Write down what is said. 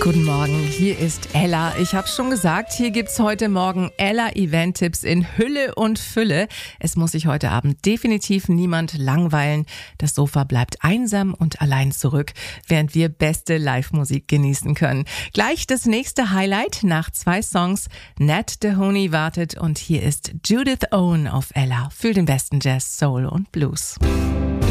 Guten Morgen, hier ist Ella. Ich habe schon gesagt, hier gibt's heute Morgen Ella-Event-Tipps in Hülle und Fülle. Es muss sich heute Abend definitiv niemand langweilen. Das Sofa bleibt einsam und allein zurück, während wir beste Live-Musik genießen können. Gleich das nächste Highlight nach 2 Songs. Nat Dehoney wartet und hier ist Judith Owen auf Ella für den besten Jazz, Soul und Blues.